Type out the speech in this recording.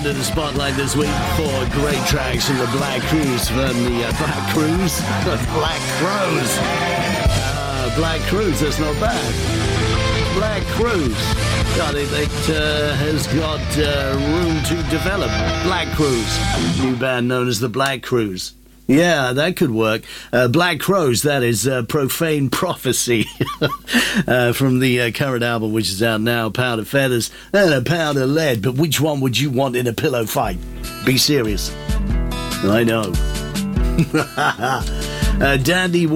under the spotlight this week for great tracks from the Black Crowes. Black Crowes? Black Crowes. Black Crowes, that's not bad. Black Crowes. God, it has got room to develop. Black Crowes. New band known as the Black Crowes. Yeah, that could work. Black Crowes, that is Profane Prophecy from the current album, which is out now, Pound of Feathers and a Pound of Lead. But which one would you want in a pillow fight? Be serious. I know. Dandy